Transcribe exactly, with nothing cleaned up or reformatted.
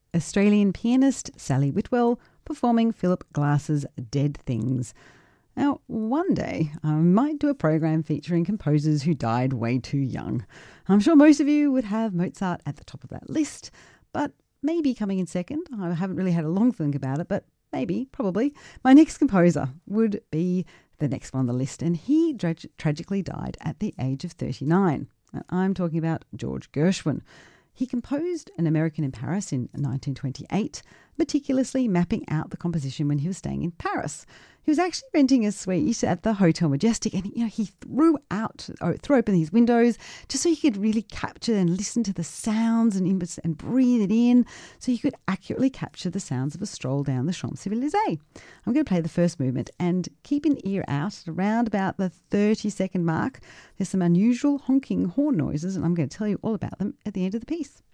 Australian pianist Sally Whitwell performing Philip Glass's Dead Things. Now, one day I might do a program featuring composers who died way too young. I'm sure most of you would have Mozart at the top of that list, but maybe coming in second. I haven't really had a long think about it, but maybe, probably, my next composer would be the next one on the list, and he tra- tragically died at the age of thirty-nine. And I'm talking about George Gershwin. He composed An American in Paris in nineteen twenty-eight, meticulously mapping out the composition when he was staying in Paris. He was actually renting a suite at the Hotel Majestic, and you know he threw out, or threw open these windows just so he could really capture and listen to the sounds and, and breathe it in, so he could accurately capture the sounds of a stroll down the Champs-Élysées. I'm going to play the first movement and keep an ear out at around about the thirty second mark. There's some unusual honking horn noises, and I'm going to tell you all about them at the end of the piece.